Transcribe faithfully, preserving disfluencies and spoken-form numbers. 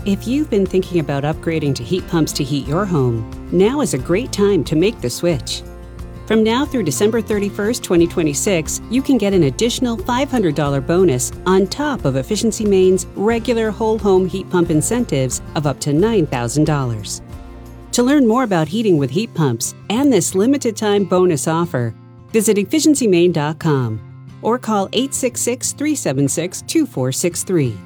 If you've been thinking about upgrading to heat pumps to heat your home, now is a great time to make the switch. From now through December thirty-first, twenty twenty-six, you can get an additional five hundred dollars bonus on top of Efficiency Maine's regular whole home heat pump incentives of up to nine thousand dollars. To learn more about heating with heat pumps and this limited time bonus offer, visit efficiency maine dot com or call eight six six, three seven six, two four six three.